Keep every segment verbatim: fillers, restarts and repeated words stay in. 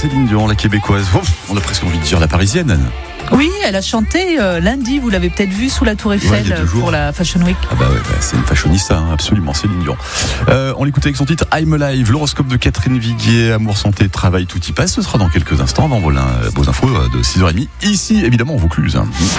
Céline Dion, la québécoise. Oh, on a presque envie de dire la parisienne, Anne. Oui, elle a chanté euh, lundi, vous l'avez peut-être vu sous la Tour Eiffel ouais, pour la Fashion Week. Ah bah ouais, bah c'est une fashionista, hein, absolument, Céline Dion. Euh, on l'écoutait avec son titre I'm Alive, l'horoscope de Catherine Viguier, amour, santé, travail, tout y passe. Ce sera dans quelques instants, avant vos, vos infos de six heures trente. Ici, évidemment, au Vaucluse.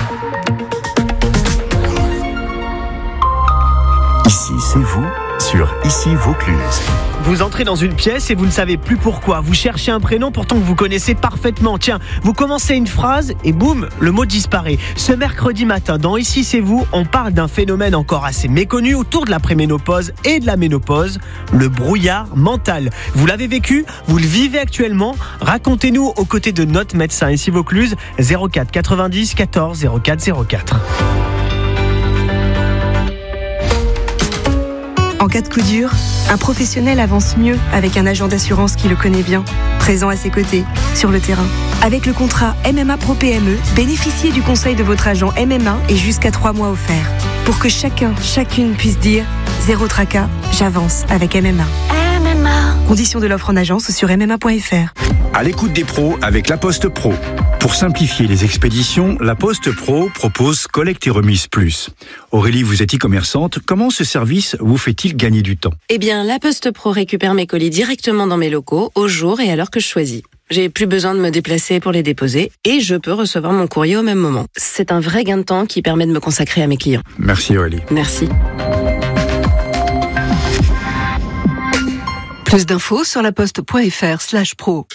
Ici, c'est vous, sur Ici Vaucluse. Vous entrez dans une pièce et vous ne savez plus pourquoi. Vous cherchez un prénom pourtant que vous connaissez parfaitement. Tiens, vous commencez une phrase et boum, le mot disparaît. Ce mercredi matin, dans Ici c'est vous, on parle d'un phénomène encore assez méconnu autour de la préménopause et de la ménopause, le brouillard mental. Vous l'avez vécu, vous le vivez actuellement. Racontez-nous aux côtés de notre médecin Ici Vaucluse, zéro quatre quatre-vingt-dix quatorze zéro quatre zéro quatre. En cas de coup dur, un professionnel avance mieux avec un agent d'assurance qui le connaît bien, présent à ses côtés, sur le terrain. Avec le contrat M M A Pro P M E, bénéficiez du conseil de votre agent M M A et jusqu'à trois mois offerts. Pour que chacun, chacune puisse dire « Zéro tracas, j'avance avec M M A ». M M A. Conditions de l'offre en agence sur m m a point f r. À l'écoute des pros avec La Poste Pro. Pour simplifier les expéditions, La Poste Pro propose Collecte et Remise Plus. Aurélie, vous êtes e-commerçante. Comment ce service vous fait-il gagner du temps ? Eh bien, La Poste Pro récupère mes colis directement dans mes locaux, au jour et à l'heure que je choisis. J'ai plus besoin de me déplacer pour les déposer et je peux recevoir mon courrier au même moment. C'est un vrai gain de temps qui permet de me consacrer à mes clients. Merci Aurélie. Merci. Plus d'infos sur laposte.fr slash pro.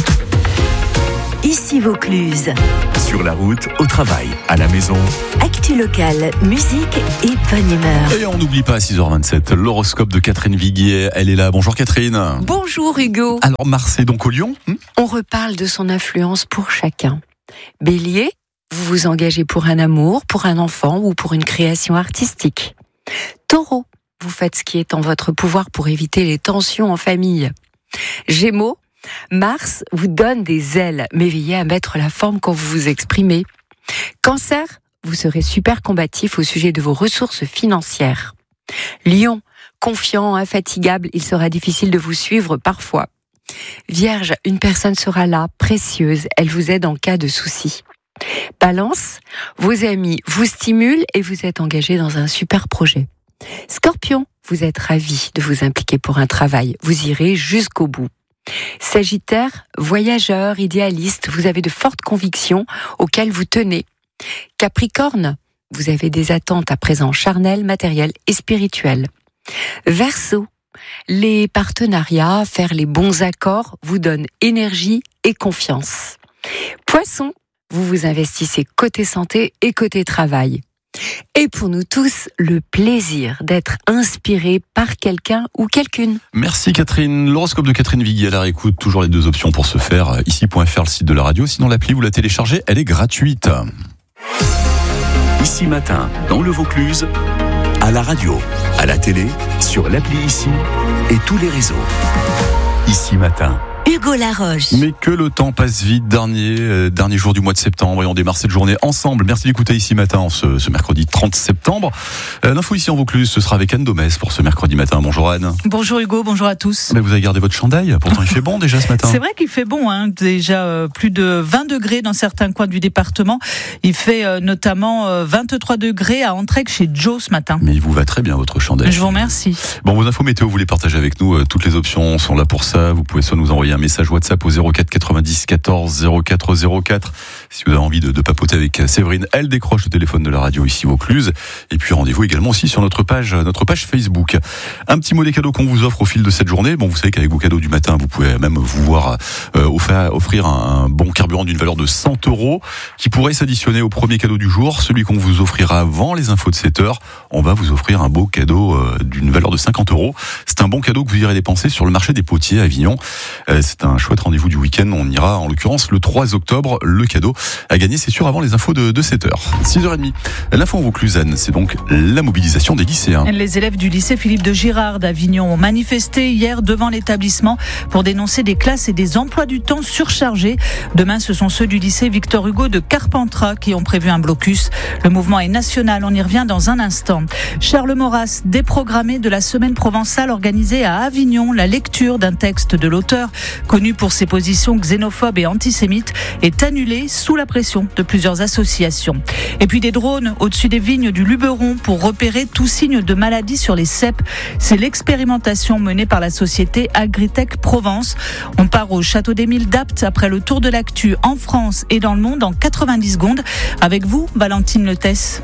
Ici Vaucluse. Sur la route, au travail, à la maison. Actu locale, musique et bonne humeur. Et on n'oublie pas à six heures vingt-sept, l'horoscope de Catherine Viguier. Elle est là. Bonjour Catherine. Bonjour Hugo. Alors Mars est donc au Lion. hmm On reparle de son influence pour chacun. Bélier, vous vous engagez pour un amour, pour un enfant ou pour une création artistique. Taureau, vous faites ce qui est en votre pouvoir pour éviter les tensions en famille. Gémeaux, Mars vous donne des ailes, mais veillez à mettre la forme quand vous vous exprimez. Cancer, vous serez super combatif au sujet de vos ressources financières. Lion, confiant, infatigable, il sera difficile de vous suivre parfois. Vierge, une personne sera là, précieuse, elle vous aide en cas de souci. Balance, vos amis vous stimulent et vous êtes engagé dans un super projet. Scorpion, vous êtes ravi de vous impliquer pour un travail, vous irez jusqu'au bout. Sagittaire, voyageur, idéaliste, vous avez de fortes convictions auxquelles vous tenez. Capricorne, vous avez des attentes à présent charnelles, matérielles et spirituelles. Verseau, les partenariats, faire les bons accords vous donnent énergie et confiance. Poisson, vous vous investissez côté santé et côté travail. Et pour nous tous, le plaisir d'être inspiré par quelqu'un ou quelqu'une. Merci Catherine. L'horoscope de Catherine Viguier, elle écoute toujours les deux options pour se faire. Ici point f r, le site de la radio. Sinon l'appli, vous la téléchargez, elle est gratuite. Ici matin, dans le Vaucluse, à la radio, à la télé, sur l'appli Ici et tous les réseaux. Ici matin. Hugo Laroche. Mais que le temps passe vite, dernier, euh, dernier jour du mois de septembre, et on démarre cette journée ensemble. Merci d'écouter Ici Matin ce, ce mercredi trente septembre. Euh, L'info ici en Vaucluse, ce sera avec Anne Domès pour ce mercredi matin. Bonjour Anne. Bonjour Hugo, bonjour à tous. Mais vous avez gardé votre chandail, pourtant il fait bon déjà ce matin. C'est vrai qu'il fait bon, hein. Déjà euh, plus de vingt degrés dans certains coins du département. Il fait euh, notamment euh, vingt-trois degrés à Entraigue chez Joe ce matin. Mais il vous va très bien votre chandail. Je vous remercie. Bon, vos infos météo, vous les partagez avec nous. Euh, toutes les options sont là pour ça. Vous pouvez soit nous envoyer un message WhatsApp au zéro quatre quatre-vingt-dix quatorze zéro quatre zéro quatre si vous avez envie de, de papoter avec Séverine. Elle décroche le téléphone de la radio ici Vaucluse. Et puis rendez-vous également aussi sur notre page, notre page Facebook. Un petit mot des cadeaux qu'on vous offre au fil de cette journée. Bon, vous savez qu'avec vos cadeaux du matin, vous pouvez même vous voir euh, offrir, offrir un, un bon carburant d'une valeur de cent euros qui pourrait s'additionner au premier cadeau du jour, celui qu'on vous offrira avant les infos de sept heures. On va vous offrir un beau cadeau euh, d'une valeur de cinquante euros. C'est un bon cadeau que vous irez dépenser sur le marché des potiers à Avignon. Euh, c'est un chouette rendez-vous du week-end. On ira en l'occurrence le trois octobre. Le cadeau à gagner, c'est sûr, avant les infos de, de sept heures. six heures trente. L'info en Vaucluse, Anne, c'est donc la mobilisation des lycéens. Les élèves du lycée Philippe de Girard d'Avignon ont manifesté hier devant l'établissement pour dénoncer des classes et des emplois du temps surchargés. Demain, ce sont ceux du lycée Victor Hugo de Carpentras qui ont prévu un blocus. Le mouvement est national, on y revient dans un instant. Charles Maurras, déprogrammé de la semaine provençale organisée à Avignon, la lecture d'un texte de l'auteur connu pour ses positions xénophobes et antisémites, est annulé sous la pression de plusieurs associations. Et puis des drones au-dessus des vignes du Luberon pour repérer tout signe de maladie sur les cèpes. C'est l'expérimentation menée par la société Agritech Provence. On part au château d'Émile d'Apt après le tour de l'actu en France et dans le monde en quatre-vingt-dix secondes. Avec vous, Valentine Letès.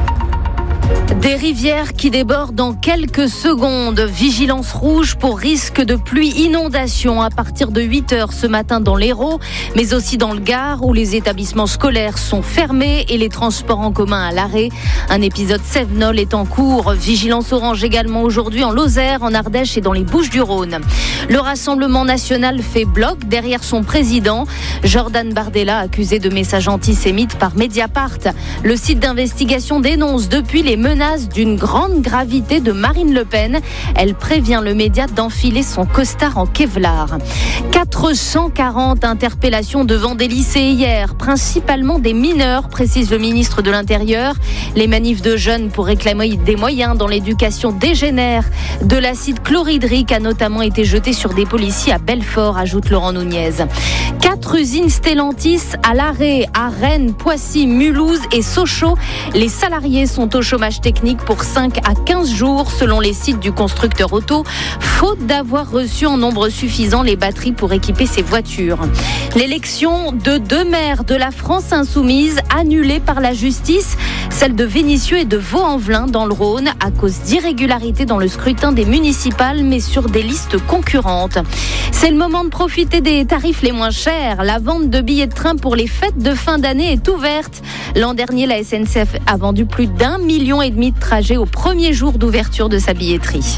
Des rivières qui débordent dans quelques secondes. Vigilance rouge pour risque de pluie inondation à partir de huit heures ce matin dans l'Hérault, mais aussi dans le Gard où les établissements scolaires sont fermés et les transports en commun à l'arrêt. Un épisode Sevenol est en cours. Vigilance orange également aujourd'hui en Lozère, en Ardèche et dans les Bouches-du-Rhône. Le Rassemblement national fait bloc derrière son président. Jordan Bardella, accusé de messages antisémites par Mediapart. Le site d'investigation dénonce depuis les menace d'une grande gravité de Marine Le Pen. Elle prévient le média d'enfiler son costard en Kevlar. quatre cent quarante interpellations devant des lycées hier, principalement des mineurs, précise le ministre de l'Intérieur. Les manifs de jeunes pour réclamer des moyens dans l'éducation dégénèrent. De l'acide chlorhydrique a notamment été jeté sur des policiers à Belfort, ajoute Laurent Nunez. Quatre usines Stellantis à l'arrêt à Rennes, Poissy, Mulhouse et Sochaux. Les salariés sont au chômage technique pour cinq à quinze jours selon les sites du constructeur auto, faute d'avoir reçu en nombre suffisant les batteries pour équiper ses voitures. L'élection de deux maires de la France insoumise annulée par la justice, celle de Vénissieux et de Vaux-en-Velin dans le Rhône à cause d'irrégularités dans le scrutin des municipales mais sur des listes concurrentes. C'est le moment de profiter des tarifs les moins chers. La vente de billets de train pour les fêtes de fin d'année est ouverte. L'an dernier, la S N C F a vendu plus d'un million et demi de trajets au premier jour d'ouverture de sa billetterie.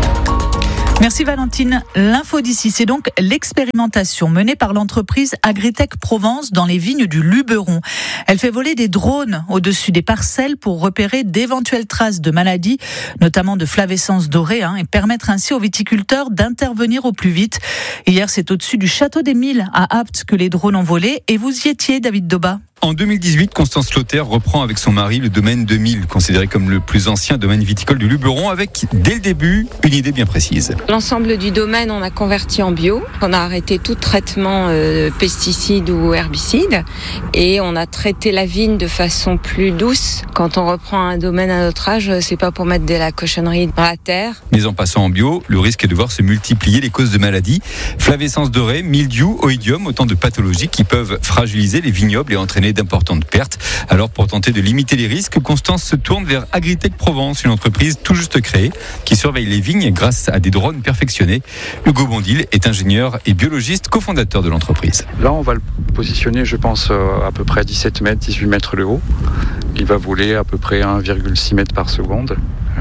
Merci Valentine. L'info d'ici, c'est donc l'expérimentation menée par l'entreprise Agritech Provence dans les vignes du Luberon. Elle fait voler des drones au-dessus des parcelles pour repérer d'éventuelles traces de maladies, notamment de flavescence dorée, hein, et permettre ainsi aux viticulteurs d'intervenir au plus vite. Hier, c'est au-dessus du château d'Émile à Apt que les drones ont volé et vous y étiez, David Doba. En deux mille dix-huit, Constance Lauter reprend avec son mari le domaine deux mille, considéré comme le plus ancien domaine viticole du Luberon, avec, dès le début, une idée bien précise. L'ensemble du domaine, on a converti en bio. On a arrêté tout traitement euh, pesticides ou herbicides et on a traité la vigne de façon plus douce. Quand on reprend un domaine à notre âge, c'est pas pour mettre de la cochonnerie dans la terre. Mais en passant en bio, le risque est de voir se multiplier les causes de maladies. Flavescence dorée, mildiou, oïdium, autant de pathologies qui peuvent fragiliser les vignobles et entraîner d'importantes pertes. Alors pour tenter de limiter les risques, Constance se tourne vers Agritech Provence, une entreprise tout juste créée qui surveille les vignes grâce à des drones perfectionnés. Hugo Bondil est ingénieur et biologiste, cofondateur de l'entreprise. Là, on va le positionner, je pense, à peu près dix-sept mètres, dix-huit mètres de haut. Il va voler à peu près un virgule six mètres par seconde.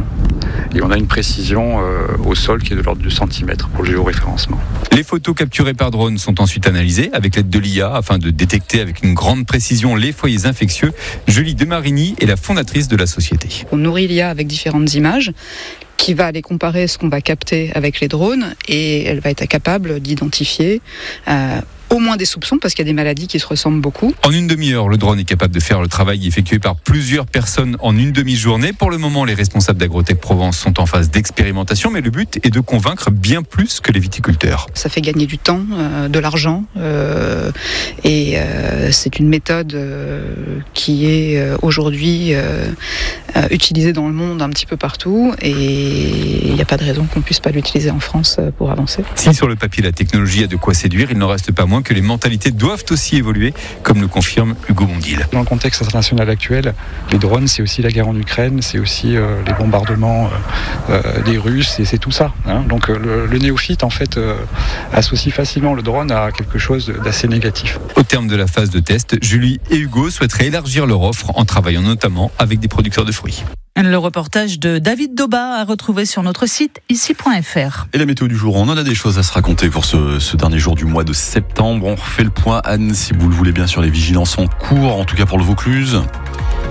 Et on a une précision euh, au sol qui est de l'ordre de centimètres pour le géoréférencement. Les photos capturées par drone sont ensuite analysées avec l'aide de l'I A afin de détecter avec une grande précision les foyers infectieux. Julie Demarigny est la fondatrice de la société. On nourrit l'I A avec différentes images qui va aller comparer ce qu'on va capter avec les drones et elle va être capable d'identifier euh, au moins des soupçons parce qu'il y a des maladies qui se ressemblent beaucoup. En une demi-heure, le drone est capable de faire le travail effectué par plusieurs personnes en une demi-journée. Pour le moment, les responsables d'Agrotech Provence sont en phase d'expérimentation, mais le but est de convaincre bien plus que les viticulteurs. Ça fait gagner du temps, euh, de l'argent, euh, et euh, c'est une méthode euh, qui est euh, aujourd'hui euh, euh, utilisée dans le monde un petit peu partout, et il n'y a pas de raison qu'on ne puisse pas l'utiliser en France pour avancer. Si sur le papier la technologie a de quoi séduire, il n'en reste pas moins que les mentalités doivent aussi évoluer, comme le confirme Hugo Bondil. Dans le contexte international actuel, les drones, c'est aussi la guerre en Ukraine, c'est aussi euh, les bombardements euh, euh, des Russes, et c'est tout ça. Hein. Donc euh, le, le néophyte, en fait, euh, associe facilement le drone à quelque chose d'assez négatif. Au terme de la phase de test, Julie et Hugo souhaiteraient élargir leur offre en travaillant notamment avec des producteurs de fruits. Le reportage de David Doba à retrouver sur notre site ici point f r. Et la météo du jour, on en a des choses à se raconter pour ce, ce dernier jour du mois de septembre. On refait le point, Anne, si vous le voulez bien, sur les vigilances en cours, en tout cas pour le Vaucluse.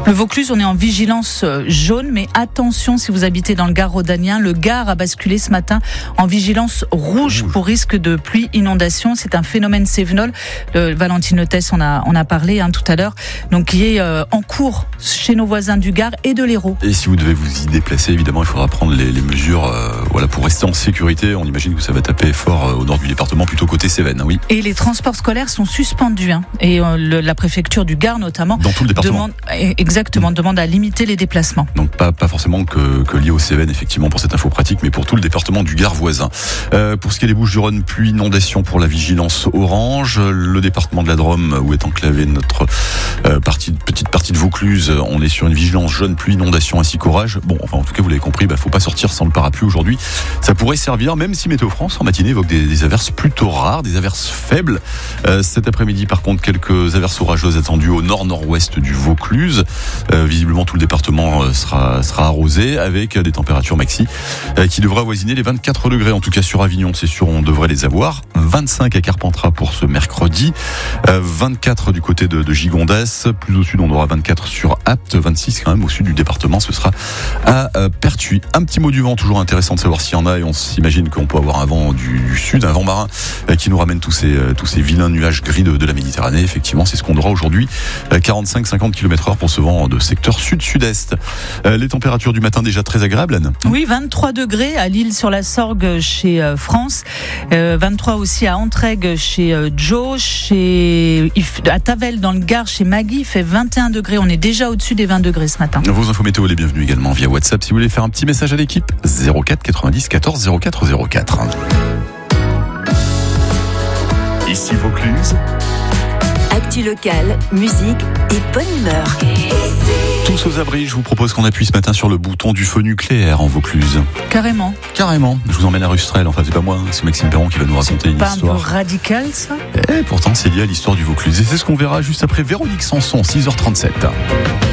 Le Vaucluse, on est en vigilance jaune, mais attention si vous habitez dans le Gard rhodanien, le Gard a basculé ce matin en vigilance rouge, rouge. pour risque de pluie inondation. C'est un phénomène cévenol. Le Valentine Leutès en a, on a parlé hein, tout à l'heure, donc qui est euh, en cours chez nos voisins du Gard et de l'Hérault. Et si vous devez vous y déplacer, évidemment, il faudra prendre les, les mesures euh, voilà, pour rester en sécurité. On imagine que ça va taper fort euh, au nord du département, plutôt côté Cévennes. Hein, oui. Et les transports scolaires sont suspendus. Hein, et euh, le, la préfecture du Gard, notamment, dans tout le département. Demande, exactement, mmh. demande à limiter les déplacements. Donc pas, pas forcément que, que lié aux Cévennes, effectivement, pour cette info pratique, mais pour tout le département du Gard voisin. Euh, pour ce qui est des Bouches-du-Rhône, pluie, inondation pour la vigilance orange. Le département de la Drôme, où est enclavée notre euh, partie, petite partie de Vaucluse, on est sur une vigilance jaune, pluie, inondation ainsi qu'orage. Bon, enfin, en tout cas, vous l'avez compris, bah, faut pas sortir sans le parapluie aujourd'hui. Ça pourrait servir, même si Météo France, en matinée, évoque des, des averses plutôt rares, des averses faibles. Euh, cet après-midi, par contre, quelques averses orageuses attendues au nord-nord-ouest du Vaucluse. Euh, visiblement, tout le département sera, sera arrosé avec des températures maxi euh, qui devraient avoisiner les vingt-quatre degrés. En tout cas, sur Avignon, c'est sûr, on devrait les avoir. vingt-cinq à Carpentras pour ce mercredi. Euh, vingt-quatre du côté de, de Gigondas. Plus au sud, on aura vingt-quatre sur Apt. vingt-six quand même au sud du département. Ce sera à euh, Pertuis. Un petit mot du vent, toujours intéressant de savoir s'il y en a. Et on s'imagine qu'on peut avoir un vent du, du sud, un vent marin euh, qui nous ramène tous ces, euh, tous ces vilains nuages gris de, de la Méditerranée. Effectivement, c'est ce qu'on aura aujourd'hui. Euh, quarante-cinq à cinquante kilomètres heure pour ce vent de secteur sud-sud-est. Euh, les températures du matin déjà très agréables, Anne. Oui, vingt-trois degrés à Lille-sur-la-Sorgue chez euh, France. Euh, vingt-trois aussi à Entraigues chez euh, Joe. Chez, à Tavel dans le Gard chez Maggie, il fait vingt et un degrés. On est déjà au-dessus des vingt degrés ce matin. Vos infos météo, les bienvenus également via WhatsApp. Si vous voulez faire un petit message à l'équipe, zéro quatre quatre-vingt-dix quatorze zéro quatre zéro quatre. Ici Vaucluse. Actu locale, musique et bonne humeur. Tous aux abris, je vous propose qu'on appuie ce matin sur le bouton du feu nucléaire en Vaucluse. Carrément. Carrément. Je vous emmène à Rustrel. Enfin, c'est pas moi, c'est Maxime Perron qui va nous raconter une pas histoire. Un peu radical, ça. Et pourtant, c'est lié à l'histoire du Vaucluse. Et c'est ce qu'on verra juste après Véronique Sanson, six heures trente-sept.